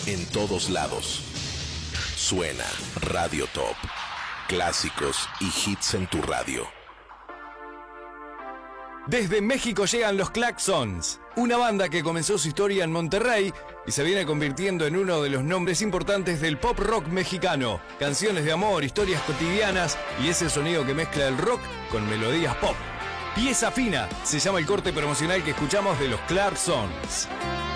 en todos lados. Suena Radio Top. Clásicos y hits en tu radio. Desde México llegan los Claxons, una banda que comenzó su historia en Monterrey y se viene convirtiendo en uno de los nombres importantes del pop rock mexicano. Canciones de amor, historias cotidianas y ese sonido que mezcla el rock con melodías pop. Pieza fina se llama el corte promocional que escuchamos de los Claxons.